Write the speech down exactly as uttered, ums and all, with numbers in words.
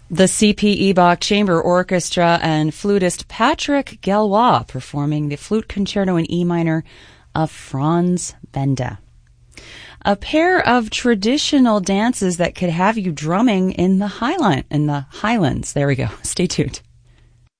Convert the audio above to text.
The C P. Ebach Chamber Orchestra and flutist Patrick Galois performing the flute concerto in E minor of Franz Benda. A pair of traditional dances that could have you drumming in the Highland, in the Highlands. There we go. Stay tuned.